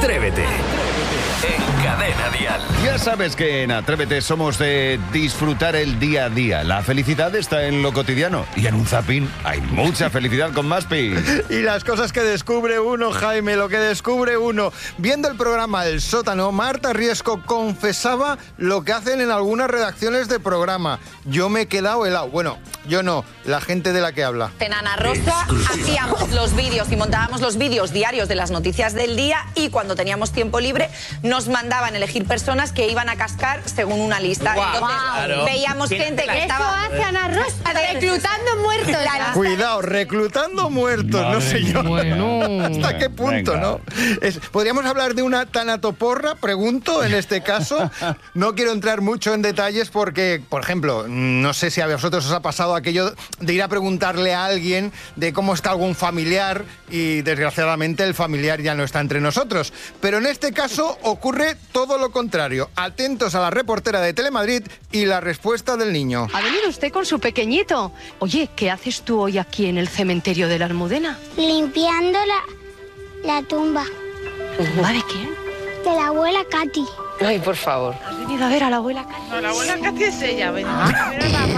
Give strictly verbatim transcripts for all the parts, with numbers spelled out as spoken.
Atrévete. En Cadena Dial. Ya sabes que en Atrévete somos de disfrutar el día a día. La felicidad está en lo cotidiano. Y en un zapping hay mucha felicidad con Maspi. Y las cosas que descubre uno, Jaime, lo que descubre uno. Viendo el programa El Sótano, Marta Riesco confesaba lo que hacen en algunas redacciones de programa. Yo me he quedado helado. Bueno, yo no, la gente de la que habla. En Ana Rosa hacíamos los vídeos y montábamos los vídeos diarios de las noticias del día, y cuando teníamos tiempo libre nos mandaban elegir personas que iban a cascar según una lista. Wow. Entonces Claro. veíamos gente que Eso estaba... hace Ana Rosa, reclutando muertos. Cuidado, reclutando muertos, Madre no sé yo. Bueno. ¿Hasta qué punto, Venga. no? Es, ¿Podríamos hablar de una tanatoporra? Pregunto, en este caso. No quiero entrar mucho en detalles porque, por ejemplo, no sé si a vosotros os ha pasado aquello de ir a preguntarle a alguien de cómo está algún familiar y, desgraciadamente, el familiar ya no está entre nosotros. Pero en este caso ocurre todo lo contrario. Atentos a la reportera de Telemadrid y la respuesta del niño. Ha venido usted con su pequeñito. Oye, ¿qué haces tú hoy aquí en el cementerio de la Almudena? Limpiando la, la tumba ¿Tumba de quién? de la abuela Katy. Ay, por favor. ¿Has venido a ver a la abuela Katy? No, la abuela Katy es ella. Ven. Ah,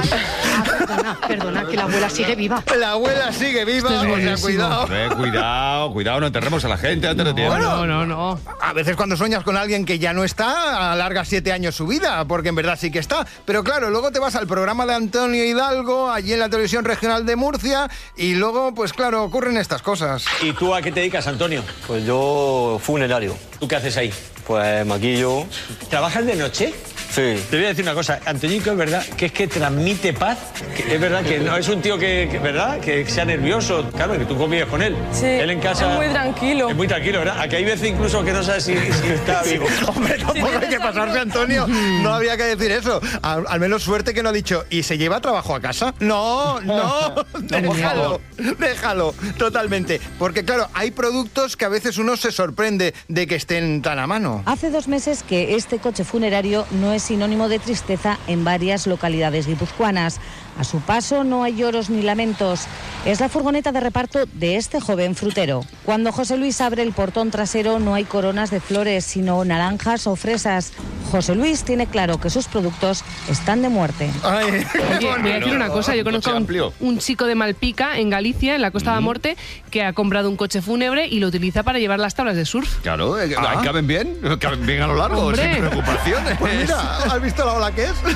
perdona, perdona, que la abuela sigue viva. La abuela sigue viva, Esto es o sea, buenísimo. cuidado. Eh, cuidado, cuidado, no enterremos a la gente antes de tiempo. No, no, no. A veces cuando sueñas con alguien que ya no está, alarga siete años su vida, porque en verdad sí que está. Pero claro, luego te vas al programa de Antonio Hidalgo, allí en la televisión regional de Murcia, y luego, pues claro, ocurren estas cosas. ¿Y tú a qué te dedicas, Antonio? Pues yo, funerario. ¿Tú qué haces ahí? Pues maquillo. ¿Trabajas de noche? Sí. Te voy a decir una cosa, Antoñico, es verdad que es que transmite paz, que es verdad que no es un tío que, que ¿verdad? Que sea nervioso, claro, que tú convives con él. Sí, él en casa es muy tranquilo. Es muy tranquilo, ¿verdad? Aquí hay veces incluso que no sabes si, si está vivo. Hombre, tampoco hay que pasarse, Antonio. No había que decir eso. Al, al menos suerte que no ha dicho, ¿y se lleva trabajo a casa? No, no, déjalo, déjalo, totalmente. Porque claro, hay productos que a veces uno se sorprende de que estén tan a mano. Hace dos meses que este coche funerario no es sinónimo de tristeza en varias localidades guipuzcoanas. A su paso no hay lloros ni lamentos. Es la furgoneta de reparto de este joven frutero. Cuando José Luis abre el portón trasero no hay coronas de flores, sino naranjas o fresas. José Luis tiene claro que sus productos están de muerte. Ay, Oye, voy a decir una cosa, yo conozco a un, amplio. un chico de Malpica, en Galicia, en la Costa da Morte, que ha comprado un coche fúnebre y lo utiliza para llevar las tablas de surf. Claro, eh, Ah. ¿caben bien? ¿Caben bien a lo largo? Hombre. Sin preocupaciones. Pues mira, ¿has visto la ola que es?